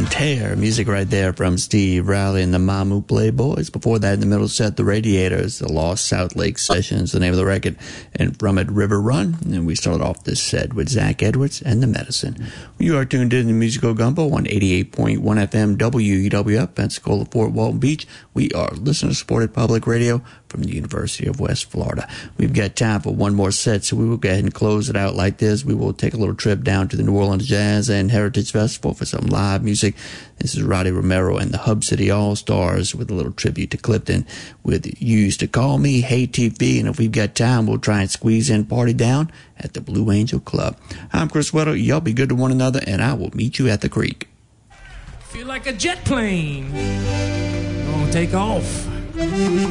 on Tear. Music right there from Steve Riley and the Mamu Playboys. Before that, in the middle set, the Radiators, the Lost South Lake Sessions, the name of the record, and from it, River Run. And we start off this set with Zach Edwards and The Medicine. You are tuned in to Musical Gumbo on 88.1 FM WUWF, Pensacola, Fort Walton Beach. We are listener-supported public radio from the University of West Florida. We've got time for one more set, so we will go ahead and close it out like this. We will take a little trip down to the New Orleans Jazz and Heritage Festival for some live music. This is Roddy Romero and the Hub City All-Stars with a little tribute to Clifton with You Used to Call Me, Hey TV, and if we've got time, we'll try and squeeze in Party Down at the Blue Angel Club. I'm Chris Weddle. Y'all be good to one another, and I will meet you at the creek. Feel like a jet plane. Gonna take off.